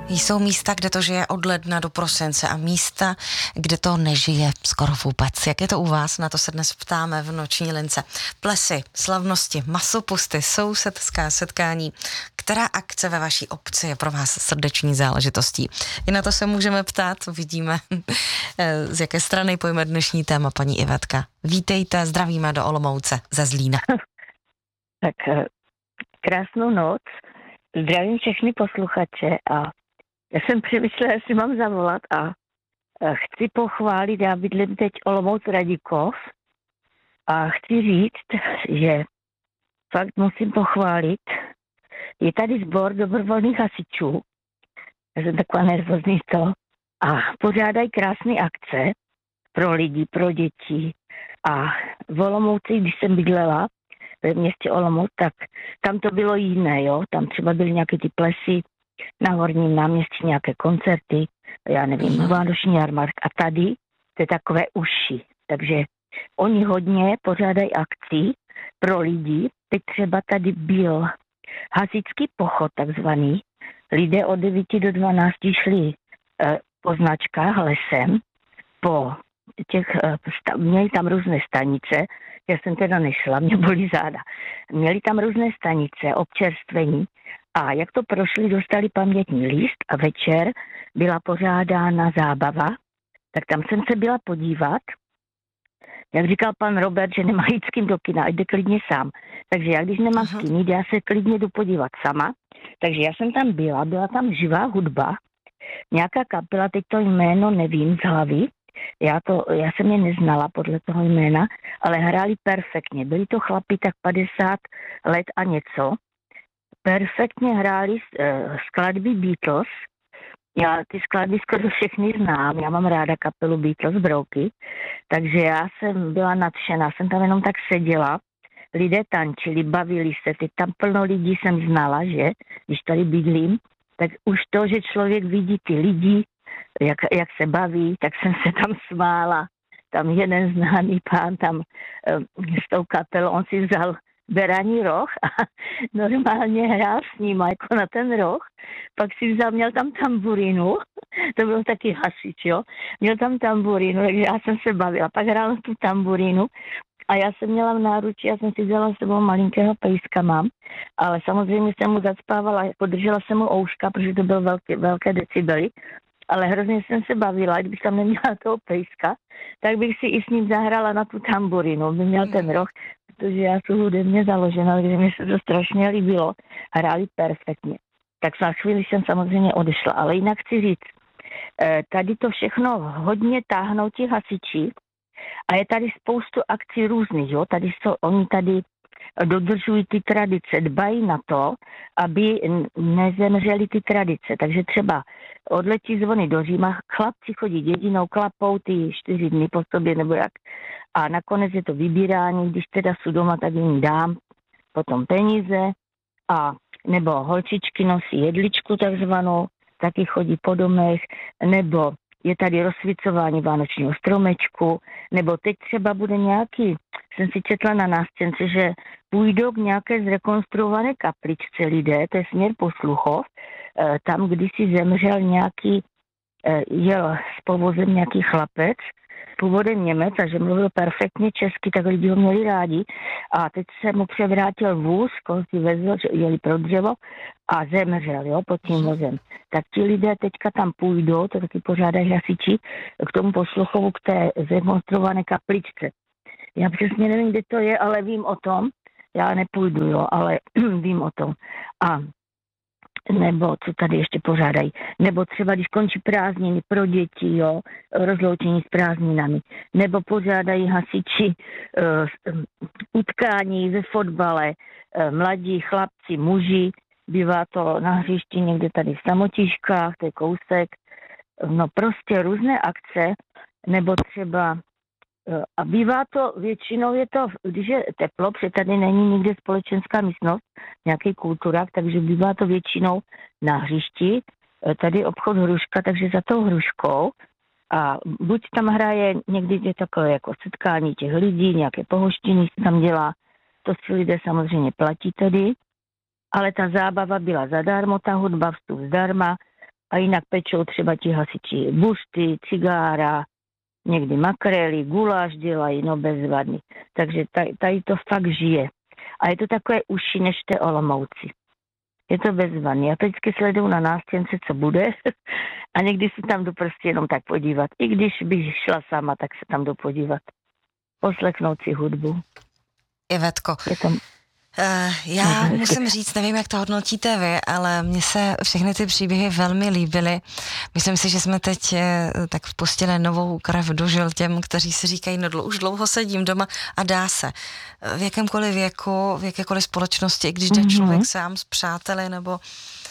Jsou místa, kde to žije od ledna do prosince a místa, kde to nežije skoro vůbec. Jak je to u vás? Na to se dnes ptáme v Noční lince. Plesy, slavnosti, masopusty, sousedská setkání. Která akce ve vaší obci je pro vás srdeční záležitostí? I na to se můžeme ptát, vidíme, z jaké strany pojme dnešní téma paní Ivetka. Vítejte, zdravíme do Olomouce ze Zlína. Tak krásnou noc, zdravím všechny posluchače a já jsem přemýšlela, jestli mám zavolat a chci pochválit, já bydlím teď Olomouc Radikov a chci říct, že fakt musím pochválit, je tady sbor dobrovolných hasičů, já jsem taková nervózní to, a pořádají krásné akce pro lidi, pro děti a v Olomouci, když jsem bydlela ve městě Olomouc, tak tam to bylo jiné, jo, tam třeba byly nějaké ty plesy, na Horním náměstí nějaké koncerty, já nevím, vánoční jarmark a tady to je takové uši. Takže oni hodně pořádají akcí pro lidi. Teď třeba tady byl hasičský pochod takzvaný. Lidé od 9 do 12 šli po značkách lesem, měli tam různé stanice, já jsem teda nešla, mě bolí záda. Měli tam různé stanice, občerstvení a jak to prošli, dostali pamětní list a večer byla pořádána zábava, tak tam jsem se byla podívat. Jak říkal pan Robert, že nemá jít s kým do kina, ať jde klidně sám. Takže já, když nemám s kým jít, já se klidně jdu podívat sama. Takže já jsem tam byla tam živá hudba, nějaká kapela, teď to jméno nevím z hlavy, já jsem je neznala podle toho jména, ale hráli perfektně. Byli to chlapi tak 50 let a něco. Perfektně hráli skladby Beatles. Já ty skladby skoro všechny znám. Já mám ráda kapelu Beatles Brouky. Takže já jsem byla nadšená. Jsem tam jenom tak seděla. Lidé tančili, bavili se. Teď tam plno lidí jsem znala, že? Když tady bydlím. Tak už to, že člověk vidí ty lidi, jak se baví, tak jsem se tam smála. Tam jeden známý pán tam s tou kapelou, on si vzal beraní roh a normálně hrál s ním jako na ten roh. Pak si měl tam tamburínu, to byl taky hasič, jo. Měl tam tamburínu, takže já jsem se bavila. Pak hrál tu tamburínu a já jsem měla v náručí, já jsem si vzala s sebou malinkého pejska mám, ale samozřejmě jsem mu zacpávala, podržela jsem mu ouška, protože to byl velké decibely, ale hrozně jsem se bavila, kdybych tam neměla toho pejska, tak bych si i s ním zahrala na tu tamburinu, by měl ten roh, protože já jsem hudebně založena, takže mi se to strašně líbilo, hráli perfektně. Tak na chvíli jsem samozřejmě odešla, ale jinak chci říct, tady to všechno hodně táhnou ti hasiči a je tady spoustu akcí různých, jo, oni tady dodržují ty tradice, dbají na to, aby nezemřely ty tradice. Takže třeba odletí zvony do Říma, chlapci chodí dědinou, klapou ty 4 dny po sobě nebo jak. A nakonec je to vybírání, když teda jsou doma, tak jim dám potom peníze a nebo holčičky nosí jedličku takzvanou, taky chodí po domech, nebo je tady rozsvicování vánočního stromečku, nebo teď třeba bude nějaký, jsem si četla na nástěnce, že půjdou k nějaké zrekonstruované kapličce lidé, to je směr Posluchov, tam kdysi zemřel jel s povozem nějaký chlapec, původem Němec a že mluvil perfektně česky, tak lidi ho měli rádi a teď se mu převrátil vůz, koho si vezl, že jeli pro dřevo a zemřel, jo, pod tím vozem. Tak ti lidé teďka tam půjdou, to taky pořádají hasiči, k tomu Posluchovu, k té zrekonstruované kapličce. Já přesně nevím, kde to je, ale vím o tom, já nepůjdu, jo, ale vím o tom. A nebo co tady ještě pořádají, nebo třeba když končí prázdniny pro děti, jo, rozloučení s prázdninami, nebo pořádají hasiči utkání ve fotbale, mladí chlapci, muži, bývá to na hřišti někde tady v Samotíškách, to je kousek, no prostě různé akce, nebo třeba a bývá to, většinou je to, když je teplo, protože tady není nikde společenská místnost, nějaký kulturák, takže bývá to většinou na hřišti, tady obchod Hruška, takže za tou hruškou a buď tam hraje, někdy je takové jako setkání těch lidí, nějaké pohoštění se tam dělá, to si lidé samozřejmě platí tedy, ale ta zábava byla zadarmo, ta hudba vstup zdarma, a jinak pečou třeba ti hasiči bušty, cigára, někdy makrely, guláš dělají, no bezvadný. Takže tady to fakt žije. A je to takové uši než té Olomouci. Je to bezvadný. Já to vždycky sleduju na nástěnce, co bude a někdy se tam jdu prostě jenom tak podívat. I když bych šla sama, tak se tam jdu podívat. Poslechnout si hudbu. Ivetko, Je to... já musím říct, nevím, jak to hodnotíte vy, ale mně se všechny ty příběhy velmi líbily. Myslím si, že jsme teď tak vpustili novou krev do žil těm, kteří si říkají, no už dlouho sedím doma a dá se. V jakémkoliv věku, v jakékoliv společnosti, i když jde člověk sám s přáteli nebo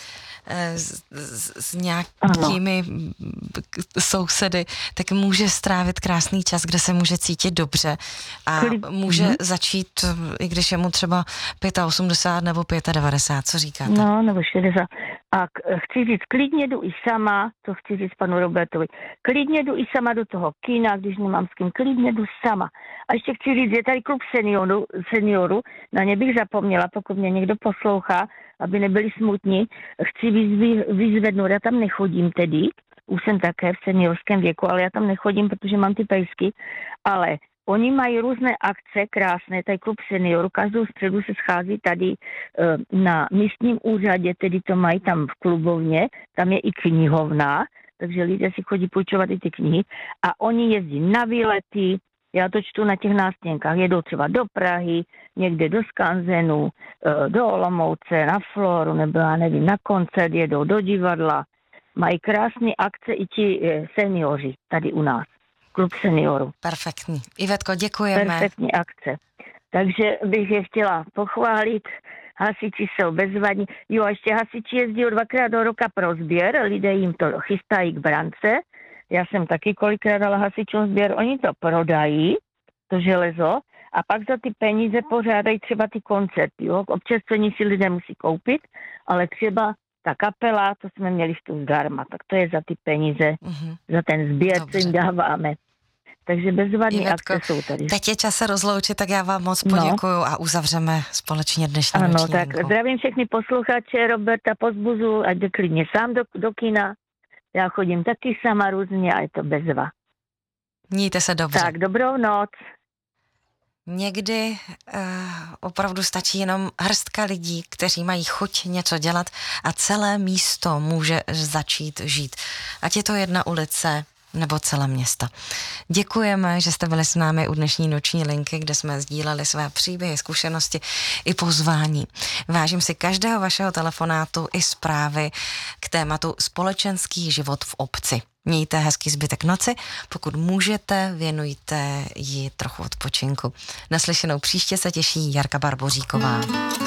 s nějakými sousedy, tak může strávit krásný čas, kde se může cítit dobře a může začít, i když je mu třeba 85 nebo 95, co říkáte? No, nebo 60. A chci říct, klidně jdu i sama, to chci říct panu Robertovi, klidně jdu i sama do toho kina, když nemám s kým, klidně jdu sama. A ještě chci říct, je tady klub seniorů, na ně bych zapomněla, pokud mě někdo poslouchá, aby nebyli smutní. Chci vyzvednout, já tam nechodím tedy, už jsem také v seniorském věku, ale já tam nechodím, protože mám ty pejsky, ale oni mají různé akce krásné, tady klub seniorů, každou středu se schází tady na místním úřadě, tedy to mají tam v klubovně, tam je i knihovna, takže lidé si chodí půjčovat i ty knihy a oni jezdí na výlety, já to čtu na těch nástěnkách, jedou třeba do Prahy, někde do Skanzenu, do Olomouce, na Floru, nebo já nevím, na koncert, jedou do divadla. Mají krásné akce i ti seniori tady u nás. Klub seniorů. Perfektní. Ivetko, děkujeme. Perfektní akce. Takže bych je chtěla pochválit. Hasiči jsou bezvadní. Jo, a ještě hasiči jezdí 2krát do roka pro sběr, lidé jim to chystají k brance. Já jsem taky kolikrát dala hasičům sběr, oni to prodají, to železo, a pak za ty peníze pořádají třeba ty koncerty. Jo? Občerstvení si lidé musí koupit, ale třeba ta kapela, to jsme měli tu zdarma, tak to je za ty peníze, za ten sběr, co jim dáváme. Takže bezvadný akce jsou tady. Teď je čas se rozloučit, tak já vám moc poděkuju a uzavřeme společně dnešní noční linku. Tak zdravím všechny posluchače, Roberta pozbuzu, ať jde klidně sám do kina. Já chodím taky sama různě a je to bezva. Mějte se dobře. Tak, dobrou noc. Někdy opravdu stačí jenom hrstka lidí, kteří mají chuť něco dělat a celé místo může začít žít. Ať je to jedna ulice nebo celé město. Děkujeme, že jste byli s námi u dnešní noční linky, kde jsme sdíleli své příběhy, zkušenosti i pozvání. Vážím si každého vašeho telefonátu i zprávy k tématu společenský život v obci. Mějte hezký zbytek noci, pokud můžete, věnujte ji trochu odpočinku. Naslyšenou příště se těší Jarka Barboříková.